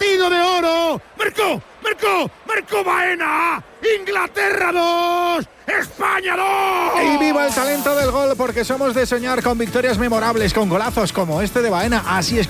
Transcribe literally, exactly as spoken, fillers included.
partido de oro. Marcó, marcó, marcó Baena. Inglaterra dos, España dos. Y viva el talento del gol, porque somos de soñar con victorias memorables, con golazos como este de Baena. Así es